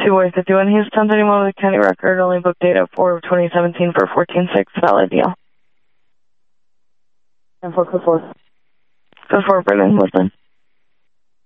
2-51. He's 1031 with a county record, only booked date at 4/2017 for 14/6, valid deal. And 4 code 4. Code 4, Brennan, Woodland.